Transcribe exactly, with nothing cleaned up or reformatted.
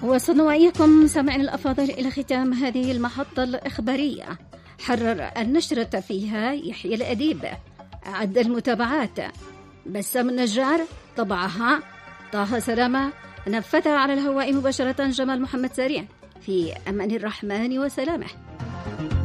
وصلنا وإياكم سامعين الأفاضل إلى ختام هذه المحطة الإخبارية. حرر النشرة فيها يحيى الأديب، أعد المتابعات بسام النجار، طبعها طه سلامة، نفذها على الهواء مباشرة جمال محمد سريع. في أمان الرحمن وسلامه.